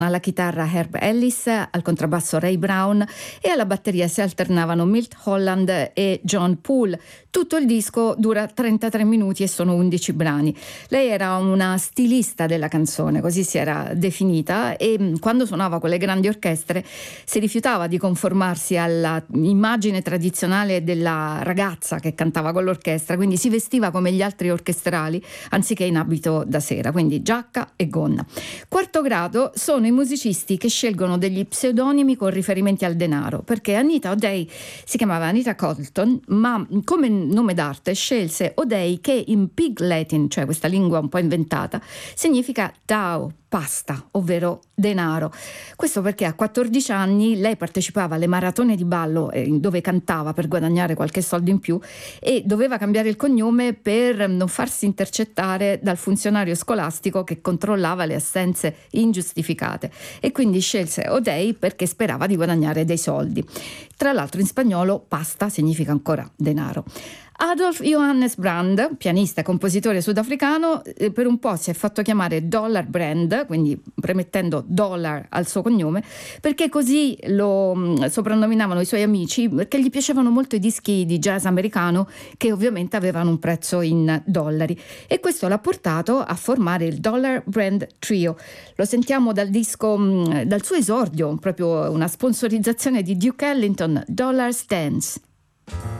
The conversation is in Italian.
Alla chitarra Herb Ellis, al contrabbasso Ray Brown e alla batteria si alternavano Milt Holland e John Poole. Tutto il disco dura 33 minuti e sono 11 brani. Lei era una stilista della canzone, così si era definita, e quando suonava con le grandi orchestre si rifiutava di conformarsi alla immagine tradizionale della ragazza che cantava con l'orchestra, quindi si vestiva come gli altri orchestrali anziché in abito da sera, quindi giacca e gonna. Quarto grado sono i musicisti che scelgono degli pseudonimi con riferimenti al denaro, perché Anita O'Day si chiamava Anita Colton, ma come nome d'arte scelse O'Day, che in Pig Latin, cioè questa lingua un po' inventata, significa Tao, pasta, ovvero denaro. Questo perché a 14 anni lei partecipava alle maratone di ballo dove cantava per guadagnare qualche soldo in più e doveva cambiare il cognome per non farsi intercettare dal funzionario scolastico che controllava le assenze ingiustificate, e quindi scelse O'Day perché sperava di guadagnare dei soldi. Tra l'altro in spagnolo pasta significa ancora denaro. Adolf Johannes Brand, pianista e compositore sudafricano, per un po' si è fatto chiamare Dollar Brand, quindi premettendo dollar al suo cognome, perché così lo soprannominavano i suoi amici, perché gli piacevano molto i dischi di jazz americano che ovviamente avevano un prezzo in dollari, e questo l'ha portato a formare il Dollar Brand Trio. Lo sentiamo dal disco, dal suo esordio, proprio una sponsorizzazione di Duke Ellington, Dollar Dance.